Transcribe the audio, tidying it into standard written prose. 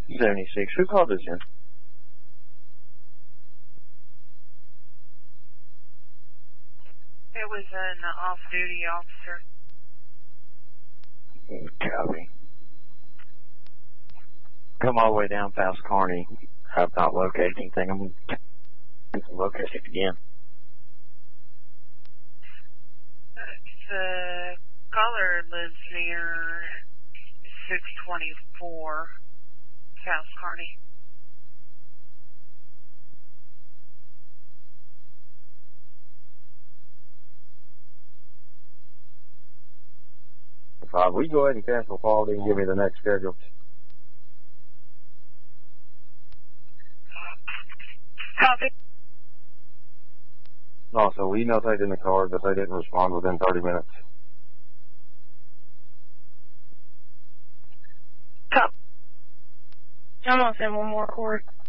76. Who called this in? It was an off-duty officer. Copy. Come all the way down past Kearney. Have not located anything. I'm going to locate it again. The caller lives near 624 South Kearney. Will you go ahead and cancel quality and give me the next schedule? Copy. Also, will you notate in the card that they didn't respond within 30 minutes? Copy. I'm going to send one more cord.